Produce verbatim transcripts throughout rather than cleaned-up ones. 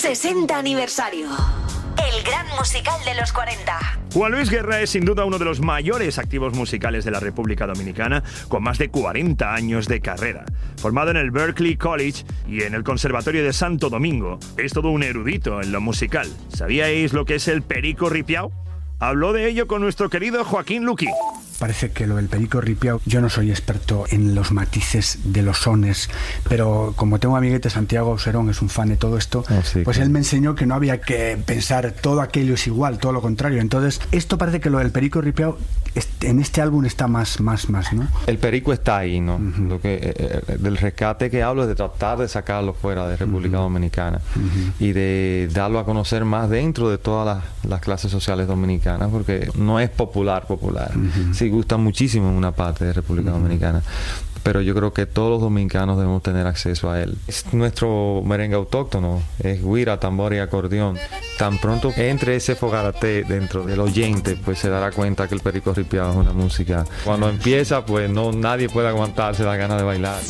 sesenta aniversario. El gran musical de los cuarenta. Juan Luis Guerra es sin duda uno de los mayores activos musicales de la República Dominicana, con más de cuarenta años de carrera. Formado en el Berklee College y en el Conservatorio de Santo Domingo, es todo un erudito en lo musical. ¿Sabíais lo que es el perico ripiao? Habló de ello con nuestro querido Joaquín Luqui. Parece que lo del perico ripiao, yo no soy experto en los matices de los sones, pero como tengo amiguete Santiago Serón, es un fan de todo esto, oh, sí, pues claro. Él me enseñó que no había que pensar todo aquello es igual, todo lo contrario. Entonces, esto parece que lo del perico ripiao en este álbum está más, más, más, ¿no? El perico está ahí, ¿no? Uh-huh. Lo que, eh, del rescate que hablo es de tratar de sacarlo fuera de República uh-huh. Dominicana uh-huh. y de darlo a conocer más dentro de todas las, las clases sociales dominicanas, porque no es popular, popular. Uh-huh. Sí, gusta muchísimo en una parte de República uh-huh. Dominicana, pero yo creo que todos los dominicanos debemos tener acceso a él. Es nuestro merengue autóctono, es guira, tambor y acordeón. Tan pronto entre ese fogarate dentro del oyente, pues se dará cuenta que el perico ripiao es una música. Cuando empieza, pues no nadie puede aguantarse la gana de bailar.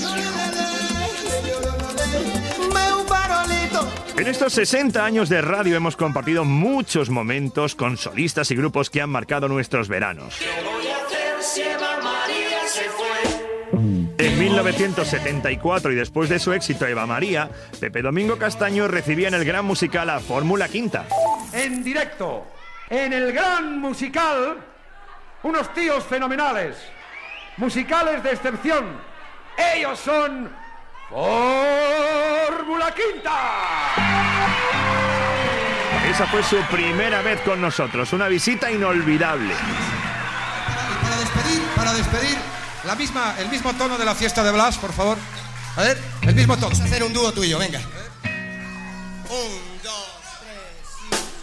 En estos sesenta años de radio hemos compartido muchos momentos con solistas y grupos que han marcado nuestros veranos. En mil novecientos setenta y cuatro, y después de su éxito Eva María, Pepe Domingo Castaño recibía en el Gran Musical a Fórmula Quinta. En directo, en el Gran Musical, unos tíos fenomenales, musicales de excepción. Ellos son Fórmula Quinta. Esa fue su primera vez con nosotros, una visita inolvidable. Y para despedir, para despedir, la misma, el mismo tono de la fiesta de Blas, por favor. A ver, el mismo tono. Vamos a hacer un dúo tú y yo, venga. Un, dos.